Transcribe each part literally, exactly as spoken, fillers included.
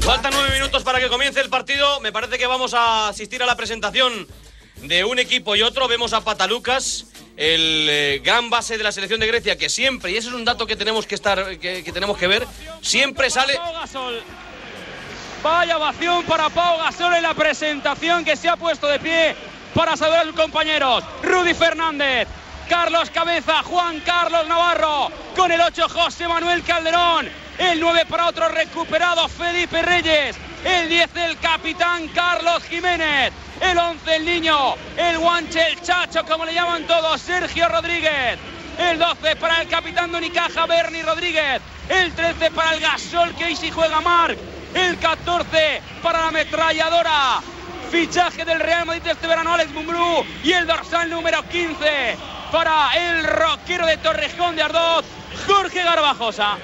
Faltan nueve minutos para que comience el partido. Me parece que vamos a asistir a la presentación de un equipo y otro. Vemos a Patalukas, el eh, gran base de la selección de Grecia, que siempre, y ese es un dato que tenemos que estar, que, que tenemos que ver, siempre sale. Pau Gasol. Vaya ovación para Pau Gasol en la presentación, que se ha puesto de pie para saludar a sus compañeros. Rudy Fernández, Carlos Cabeza, Juan Carlos Navarro, con el ocho José Manuel Calderón, el nueve para otro recuperado Felipe Reyes, el diez el capitán Carlos Jiménez, el once el niño, el guanche, el chacho, como le llaman todos, Sergio Rodríguez, el doce para el capitán de Unicaja, Bernie Rodríguez, el trece para el Gasol, que hoy sí juega Marc, el catorce para la ametralladora, fichaje del Real Madrid este verano, Alex Mumbrú, y el dorsal número quince para el roquero de Torrejón de Ardoz, Jorge Garbajosa.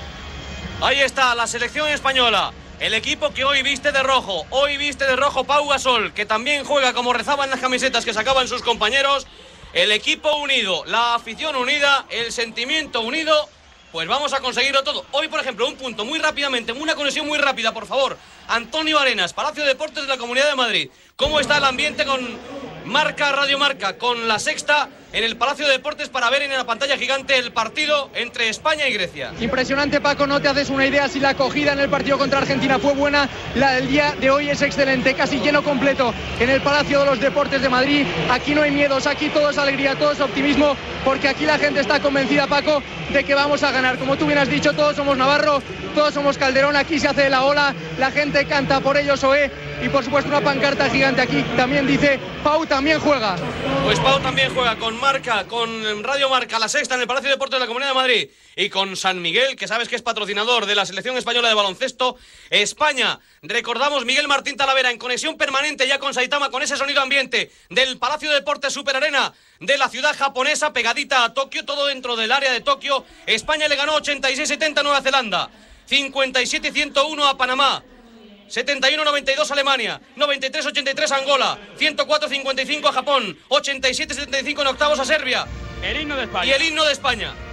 Ahí está la selección española, el equipo que hoy viste de rojo, hoy viste de rojo Pau Gasol, que también juega como rezaban las camisetas que sacaban sus compañeros, el equipo unido, la afición unida, el sentimiento unido. Pues vamos a conseguirlo todo. Hoy, por ejemplo, un punto muy rápidamente, una conexión muy rápida, por favor. Antonio Arenas, Palacio de Deportes de la Comunidad de Madrid. ¿Cómo está el ambiente con Marca, Radio Marca, con La Sexta en el Palacio de Deportes para ver en la pantalla gigante el partido entre España y Grecia? Impresionante, Paco, no te haces una idea si la acogida en el partido contra Argentina fue buena. La del día de hoy es excelente, casi lleno completo en el Palacio de los Deportes de Madrid. Aquí no hay miedos, aquí todo es alegría, todo es optimismo, porque aquí la gente está convencida, Paco, de que vamos a ganar. Como tú bien has dicho, todos somos Navarro, todos somos Calderón, aquí se hace la ola, la gente canta por ellos Oe, y por supuesto una pancarta gigante aquí también dice Pau también juega. Pues Pau también juega con Marca, con Radio Marca, La Sexta en el Palacio de Deportes de la Comunidad de Madrid, y con San Miguel, que sabes que es patrocinador de la selección española de baloncesto. España, recordamos, Miguel Martín Talavera en conexión permanente ya con Saitama, con ese sonido ambiente del Palacio de Deportes Super Arena de la ciudad japonesa, pegadita a Tokio, todo dentro del área de Tokio. España le ganó ochenta y seis setenta a Nueva Zelanda, cincuenta y siete ciento uno a Panamá, setenta y uno noventa y dos a Alemania, noventa y tres ochenta y tres a Angola, ciento cuatro cincuenta y cinco a Japón, ochenta y siete setenta y cinco en octavos a Serbia. El himno de España. Y el himno de España.